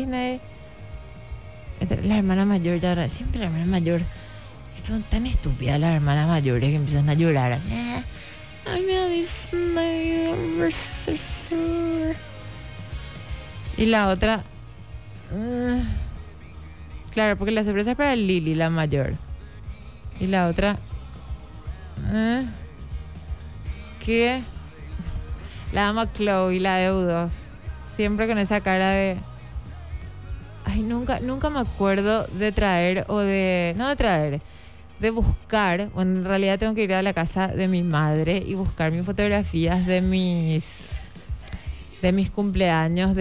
Disney. La hermana mayor ya ahora, siempre la hermana mayor. Son tan estúpidas las hermanas mayores que empiezan a llorar así. Ay, me da Disney. Y la otra. Claro, porque la sorpresa es para Lily, la mayor. Y la otra. ¿Qué? La amo a Chloe, la de U2. Siempre con esa cara de. Ay, nunca me acuerdo de traer o de. No de traer. De buscar. Bueno, en realidad tengo que ir a la casa de mi madre y buscar mis fotografías de mis cumpleaños,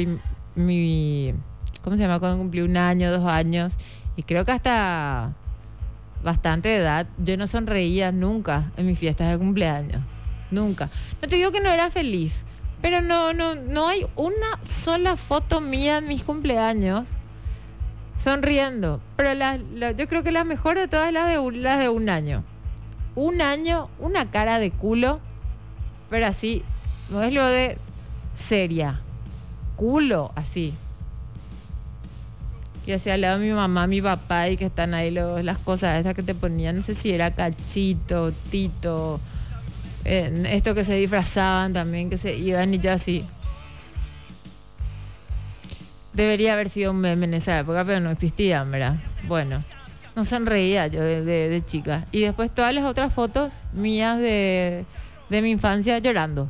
¿cómo se llama? Cuando cumplí 1 año, 2 años. Y creo que hasta bastante edad. Yo no sonreía nunca en mis fiestas de cumpleaños. Nunca. No te digo que no era feliz, pero no hay una sola foto mía en mis cumpleaños sonriendo. Pero yo creo que la mejor de todas las de 1 año. 1 año, una cara de culo, pero así, no es lo de seria. Culo, así. Y así al lado de mi mamá, mi papá, y que están ahí las cosas esas que te ponían, no sé si era Cachito, Tito, esto que se disfrazaban también, que se iban y yo así. Debería haber sido un meme en esa época, pero no existían, ¿verdad? Bueno, no sonreía yo de chica. Y después todas las otras fotos mías de mi infancia llorando,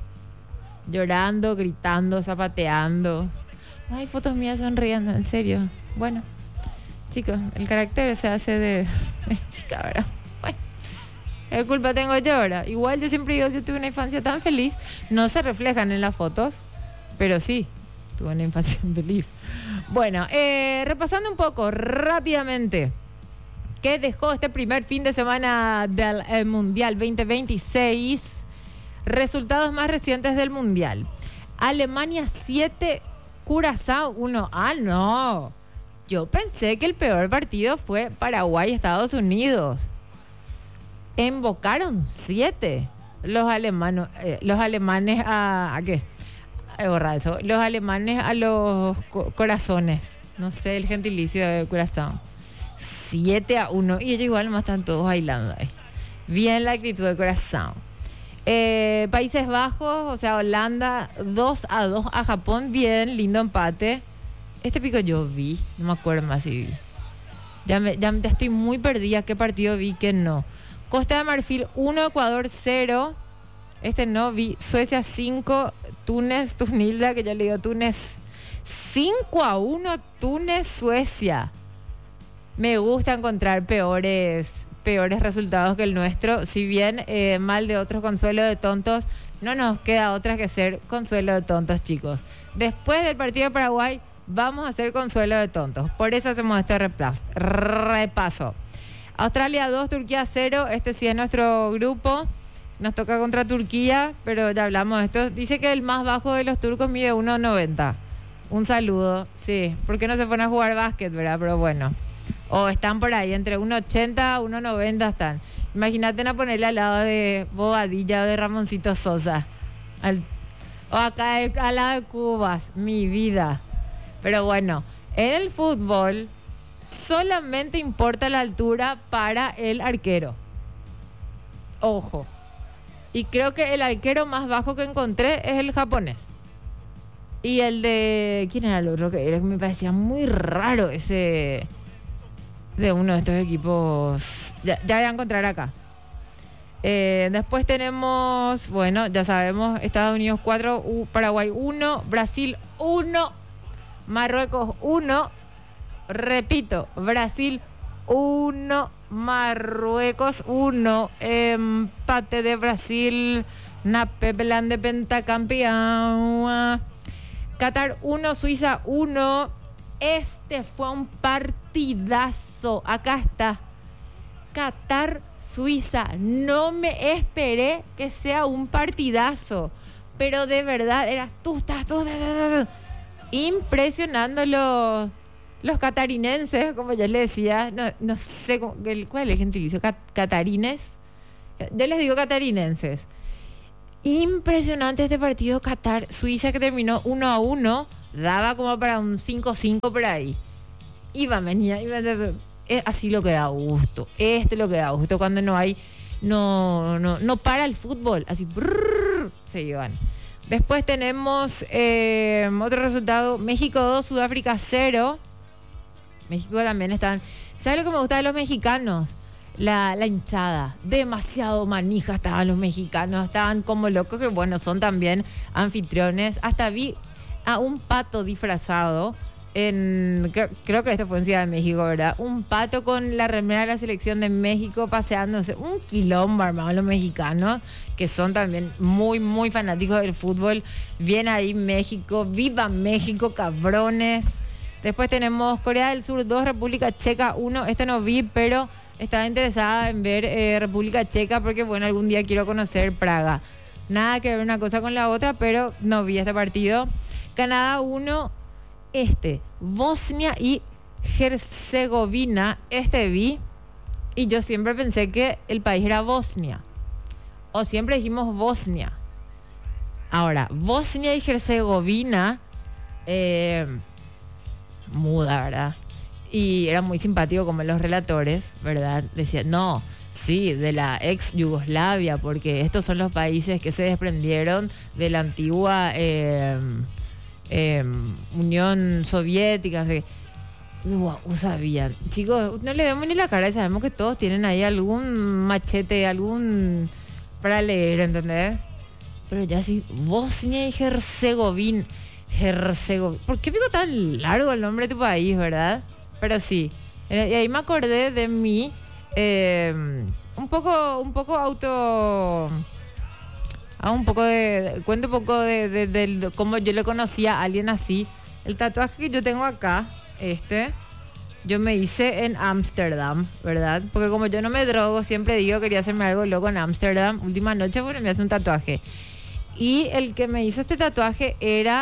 gritando, zapateando. No hay fotos mías sonriendo, en serio. Bueno, chicos, el carácter se hace de chica, ¿verdad? Bueno, ¿qué culpa tengo yo ahora? Igual yo siempre digo, yo tuve una infancia tan feliz. No se reflejan en las fotos, pero sí, tuve una infancia feliz. Bueno, repasando un poco rápidamente qué dejó este primer fin de semana del Mundial 2026. Resultados más recientes del Mundial. Alemania 7, Curazao 1. Ah, no. Yo pensé que el peor partido fue Paraguay-Estados Unidos. Embocaron 7 los alemanes ¿a qué? Borra eso. Los alemanes a los corazones. No sé el gentilicio de Curazao. 7-1. Y ellos igual más están todos bailando ahí. Bien la actitud de Curazao. Países Bajos, o sea, Holanda, 2-2 a Japón. Bien, lindo empate. Este pico yo vi, no me acuerdo más si vi. Ya estoy muy perdida qué partido vi, qué no. Costa de Marfil 1, Ecuador 0. Este no vi. Suecia 5, Túnez, Tunilda, que ya le digo Túnez. 5-1, Túnez, Suecia. Me gusta encontrar peores resultados que el nuestro. Si bien mal de otros, consuelo de tontos, no nos queda otra que ser consuelo de tontos, chicos. Después del partido de Paraguay, vamos a hacer consuelo de tontos. Por eso hacemos este repaso. Australia 2, Turquía 0. Este sí es nuestro grupo. Nos toca contra Turquía, pero ya hablamos de esto. Dice que el más bajo de los turcos mide 1,90. Un saludo, sí. ¿Por qué no se ponen a jugar básquet, verdad? Pero bueno. O están por ahí, entre 1,80 y 1,90 están. Imagínate a ponerle al lado de Bobadilla o de Ramoncito Sosa. O acá al lado de Cubas. Mi vida. Pero bueno, en el fútbol solamente importa la altura para el arquero. Ojo. Y creo que el arquero más bajo que encontré es el japonés. Y el de... ¿Quién era el otro que era? Me parecía muy raro ese... de uno de estos equipos. Ya voy a encontrar acá. Después tenemos, bueno, ya sabemos, Estados Unidos 4, Paraguay 1, Brasil 1, Marruecos 1. Repito, Brasil 1, Marruecos 1. Empate de Brasil. Napeplan de pentacampeón. Qatar 1, Suiza 1. Este fue un partidazo. Acá está. Qatar, Suiza. No me esperé que sea un partidazo. Pero de verdad, era impresionando los catarinenses, como yo les decía. No sé cuál es el gentilicio. Catarines. Yo les digo catarinenses. Impresionante este partido Qatar-Suiza que terminó 1-1. Daba como para un 5-5 por ahí. Es así lo que da gusto. Este es lo que da gusto cuando no hay. No para el fútbol. Así se llevan. Después tenemos otro resultado. México 2, Sudáfrica 0. México también están. ¿Sabes lo que me gusta de los mexicanos? La hinchada. Demasiado manija estaban los mexicanos. Estaban como locos, que bueno, son también anfitriones. Hasta vi a un pato disfrazado creo que esto fue en Ciudad de México, ¿verdad? Un pato con la remera de la selección de México paseándose. Un quilombo armado los mexicanos, que son también muy, muy fanáticos del fútbol. Bien ahí México. ¡Viva México, cabrones! Después tenemos Corea del Sur 2, República Checa 1. Esto no vi, pero estaba interesada en ver República Checa porque, bueno, algún día quiero conocer Praga. Nada que ver una cosa con la otra, pero no vi este partido. Canadá 1, Bosnia y Herzegovina. Vi. Y yo siempre pensé que el país era Bosnia. O siempre dijimos Bosnia. Ahora, Bosnia y Herzegovina, muda, ¿verdad? Y era muy simpático como los relatores, ¿verdad? Decían, no, sí, de la ex Yugoslavia, porque estos son los países que se desprendieron de la antigua Unión Soviética. Así. Wow, sabían. Chicos, no le vemos ni la cara y sabemos que todos tienen ahí algún machete, algún para leer, ¿entendés? Pero ya sí, Bosnia y Herzegovina. ¿Por qué pico tan largo el nombre de tu país, verdad? Pero sí. Y ahí me acordé de mí. Un poco auto. Cuento un poco de cómo yo le conocía a alguien así. El tatuaje que yo tengo acá, yo me hice en Ámsterdam, ¿verdad? Porque como yo no me drogo, siempre digo quería hacerme algo loco en Ámsterdam. Última noche, bueno, me hace un tatuaje. Y el que me hizo este tatuaje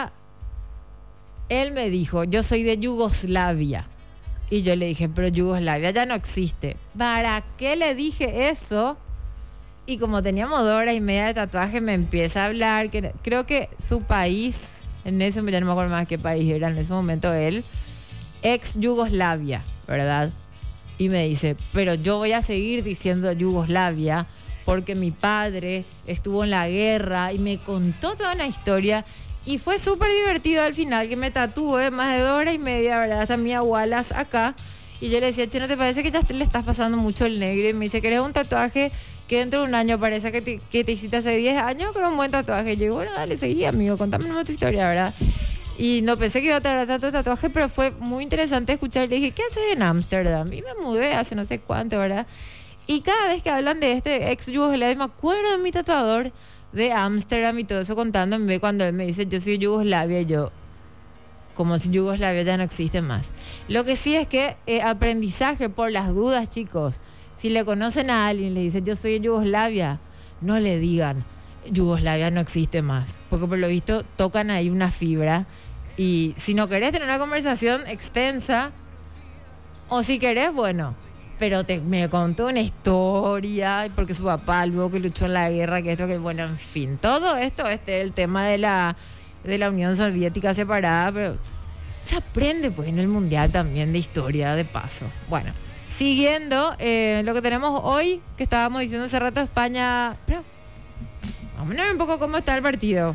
él me dijo, yo soy de Yugoslavia. Y yo le dije, pero Yugoslavia ya no existe. ¿Para qué le dije eso? Y como teníamos 2 horas y media de tatuaje, me empieza a hablar. Creo que su país, en ese momento, ya no me acuerdo más qué país era en ese momento él, ex Yugoslavia, ¿verdad? Y me dice, pero yo voy a seguir diciendo Yugoslavia porque mi padre estuvo en la guerra, y me contó toda una historia. Y fue súper divertido al final, que me tatué más de 2 horas y media, ¿verdad? Hasta mi Wallace acá. Y yo le decía, che, ¿no te parece que ya le estás pasando mucho el negro? Y me dice, ¿querés un tatuaje que dentro de un año parece que te hiciste hace 10 años? Pero un buen tatuaje. Y yo digo, bueno, dale, seguí, amigo, contame tu historia, ¿verdad? Y no pensé que iba a tardar tanto tatuaje, pero fue muy interesante escuchar. Le dije, ¿qué haces en Ámsterdam? Y me mudé hace no sé cuánto, ¿verdad? Y cada vez que hablan de este ex Yugoslavia, me acuerdo de mi tatuador de Ámsterdam y todo eso, contándome cuando él me dice, yo soy de Yugoslavia, y yo, como si Yugoslavia ya no existe más. Lo que sí es que aprendizaje por las dudas, chicos. Si le conocen a alguien y le dicen, yo soy de Yugoslavia, no le digan, Yugoslavia no existe más. Porque por lo visto tocan ahí una fibra. Y si no querés tener una conversación extensa, o si querés, bueno, pero me contó una historia, porque su papá luego que luchó en la guerra, que esto, que bueno, en fin, todo esto, el tema de la Unión Soviética separada, pero se aprende pues en el Mundial también de historia, de paso. Bueno, siguiendo lo que tenemos hoy, que estábamos diciendo hace rato, España, pero vamos a ver un poco cómo está el partido.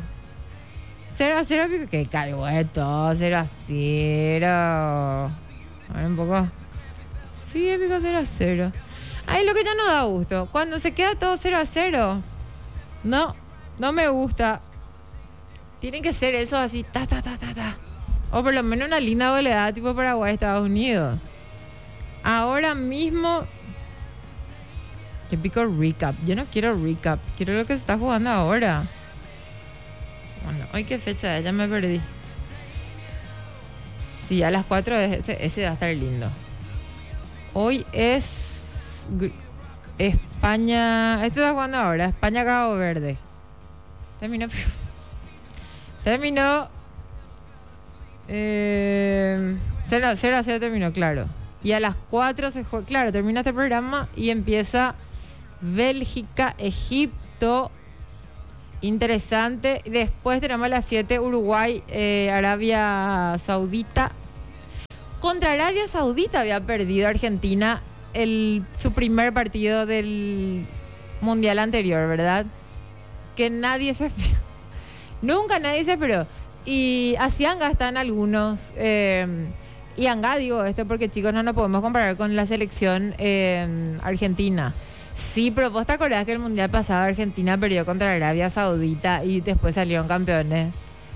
0-0, que cargo esto, 0-0. A ver un poco. Sí, épico 0-0. Ay, lo que ya no da gusto. Cuando se queda todo 0-0. No me gusta. Tienen que ser eso así, ta. O por lo menos una linda goleada tipo Paraguay, Estados Unidos. Ahora mismo. Yo pico recap. Yo no quiero recap. Quiero lo que se está jugando ahora. Bueno, hoy qué fecha es, ya me perdí. Sí, a las 4 ese va a estar lindo. Hoy es España. Esto está jugando ahora. España Cabo Verde. Terminó 0-0 terminó, claro. Y a las 4 se juega. Claro, termina este programa y empieza Bélgica, Egipto Interesante. Después tenemos a las 7 Uruguay, Arabia Saudita. Contra Arabia Saudita había perdido Argentina su primer partido del mundial anterior, ¿verdad? Que nadie se esperó. Nunca nadie se esperó. Y así Anga están algunos. Y Anga digo esto porque, chicos, no nos podemos comparar con la selección argentina. Sí, pero vos te acordás que el mundial pasado Argentina perdió contra Arabia Saudita y después salieron campeones.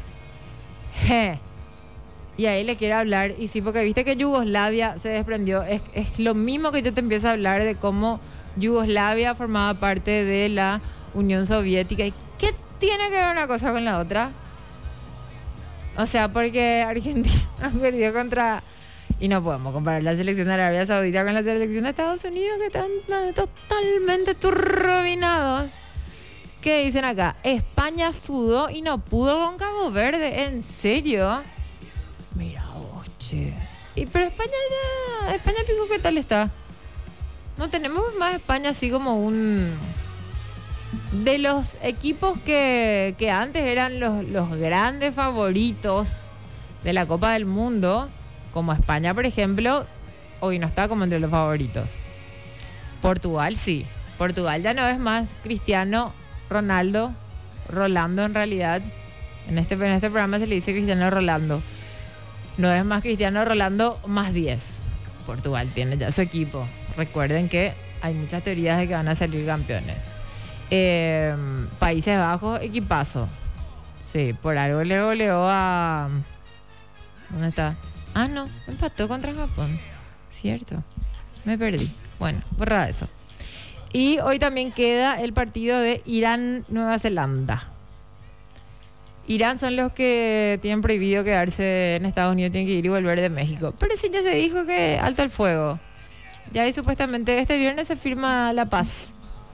Y ahí le quiero hablar. Y sí, porque viste que Yugoslavia se desprendió. Es lo mismo que yo te empiezo a hablar de cómo Yugoslavia formaba parte de la Unión Soviética. ¿Y qué tiene que ver una cosa con la otra? O sea, porque Argentina perdió contra... Y no podemos comparar la selección de Arabia Saudita con la selección de Estados Unidos, que están totalmente turbinados. ¿Qué dicen acá? España sudó y no pudo con Cabo Verde. ¿En serio? Mira vos, che. Pero España pico, ¿qué tal está? No tenemos más España así como un... De los equipos que antes eran los grandes favoritos de la Copa del Mundo, como España, por ejemplo, hoy no está como entre los favoritos. Portugal sí. Portugal ya no es más Cristiano Rolando en realidad. En este programa se le dice Cristiano Rolando. No es más Cristiano Rolando más 10. Portugal tiene ya su equipo. Recuerden que hay muchas teorías de que van a salir campeones. Países Bajos, equipazo. Sí, por algo le goleó a... ¿Dónde está? Ah, no, empató contra Japón. Cierto, me perdí. Bueno, borra eso. Y hoy también queda el partido de Irán-Nueva Zelanda. Irán son los que tienen prohibido quedarse en Estados Unidos, tienen que ir y volver de México. Pero sí ya se dijo que alto el fuego. Ya ahí supuestamente este viernes se firma la paz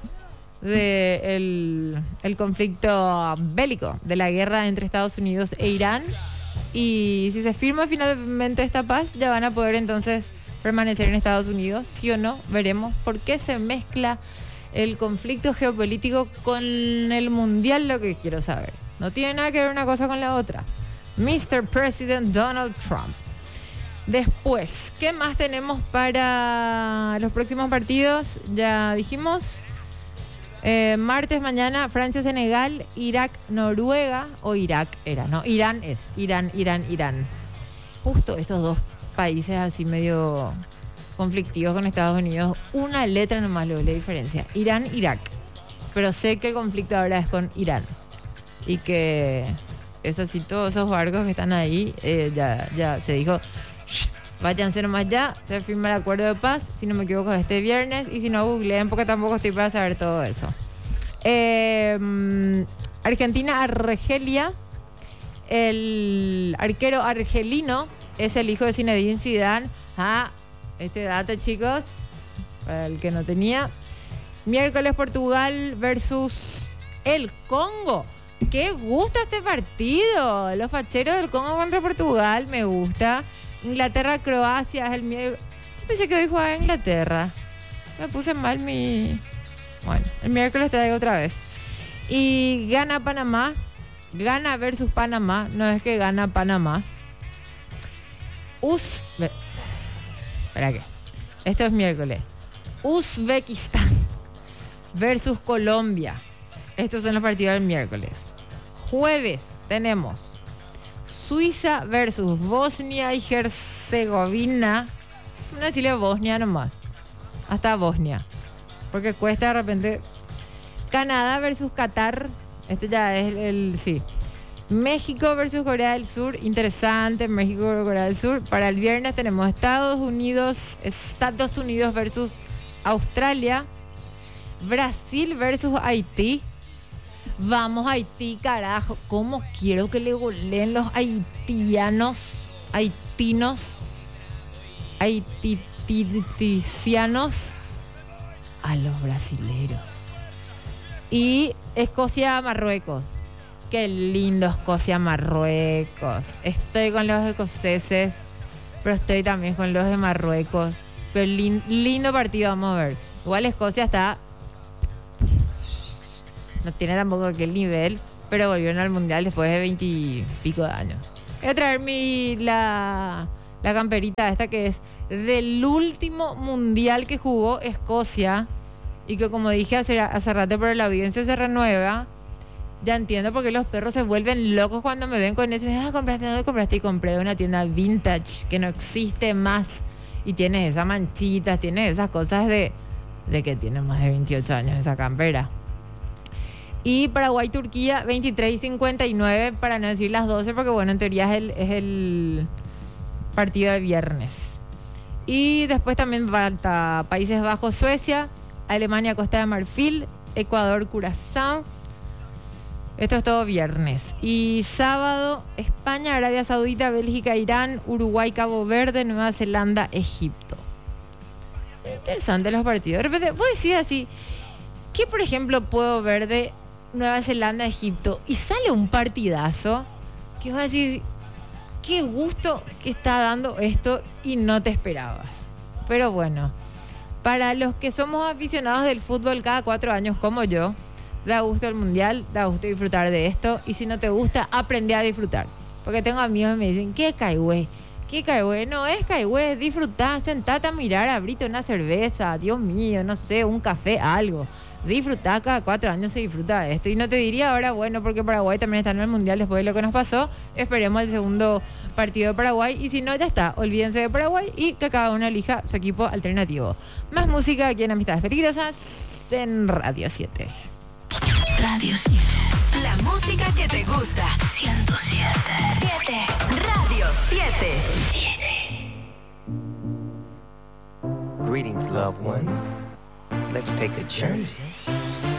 de el conflicto bélico, de la guerra entre Estados Unidos e Irán. Y si se firma finalmente esta paz, ya van a poder entonces permanecer en Estados Unidos, sí o no, veremos por qué se mezcla el conflicto geopolítico con el mundial, lo que quiero saber. No tiene nada que ver una cosa con la otra. Mr. President Donald Trump. Después, ¿qué más tenemos para los próximos partidos? Ya dijimos... martes mañana, Francia-Senegal, Irak-Noruega, o Irak era, ¿no? Irán es, Irán. Justo estos dos países así medio conflictivos con Estados Unidos, una letra nomás lo de la diferencia, Irán-Irak. Pero sé que el conflicto ahora es con Irán. Y que es así, todos esos barcos que están ahí, ya se dijo, váyanse nomás ya, se firma el acuerdo de paz, si no me equivoco, este viernes, y si no, googleen, porque tampoco estoy para saber todo eso. Argentina-Argelia, el arquero argelino es el hijo de Zinedine Zidane. Este dato, chicos, para el que no tenía. Miércoles, Portugal versus el Congo. ¡Qué gusta este partido! Los facheros del Congo contra Portugal, me gusta. Inglaterra-Croacia es el miércoles. Yo pensé que hoy jugaba Inglaterra. Me puse mal Bueno, el miércoles traigo otra vez. Y gana Panamá. Gana versus Panamá. No es que gana Panamá. Espera que. Esto es miércoles. Uzbekistán versus Colombia. Estos son los partidos del miércoles. Jueves tenemos Suiza versus Bosnia y Herzegovina. No decirle Bosnia nomás. Hasta Bosnia. Porque cuesta de repente. Canadá versus Qatar. Este ya es sí. México versus Corea del Sur. Interesante. México versus Corea del Sur. Para el viernes tenemos Estados Unidos versus Australia. Brasil versus Haití. Vamos Haití, carajo. ¿Cómo quiero que le goleen los haitianos? Haititianos a los brasileros. Y Escocia-Marruecos. Qué lindo Escocia-Marruecos. Estoy con los escoceses, pero estoy también con los de Marruecos. Pero lindo partido, vamos a ver. Igual Escocia está no tiene tampoco aquel nivel, pero volvieron al Mundial después de 20 y pico de años. Voy a traer la camperita esta que es del último Mundial que jugó Escocia y que, como dije hace rato, pero la audiencia se renueva. Ya entiendo por qué los perros se vuelven locos cuando me ven con eso. Compraste y compré de una tienda vintage que no existe más. Y tienes esas manchitas, tienes esas cosas de que tiene más de 28 años esa campera. Y Paraguay-Turquía, 23:59, para no decir las 12, porque bueno, en teoría es el partido de viernes. Y después también falta Países Bajos-Suecia, Alemania-Costa de Marfil, Ecuador-Curazao. Esto es todo viernes. Y sábado, España, Arabia Saudita, Bélgica, Irán, Uruguay, Cabo Verde, Nueva Zelanda, Egipto. Interesante los partidos. De repente, vos decís así, ¿qué por ejemplo puedo ver de Nueva Zelanda, Egipto? Y sale un partidazo que vas a decir, qué gusto que está dando esto y no te esperabas. Pero bueno, para los que somos aficionados del fútbol cada 4 años como yo, da gusto el Mundial, da gusto disfrutar de esto. Y si no te gusta, aprende a disfrutar. Porque tengo amigos que me dicen, ¿qué caigüe? ¿Qué caigüe? No es caigüe, disfrutá, sentate a mirar, abrite una cerveza, Dios mío, no sé, un café, algo. Disfrutá, cada 4 años se disfruta de esto. Y no te diría ahora, bueno, porque Paraguay también está en el Mundial después de lo que nos pasó. Esperemos el segundo partido de Paraguay. Y si no, ya está, olvídense de Paraguay y que cada uno elija su equipo alternativo. Más música aquí en Amistades Peligrosas en Radio 7. Radio 7. La música que te gusta. 107. Radio 7. Greetings, loved ones. Let's take a journey.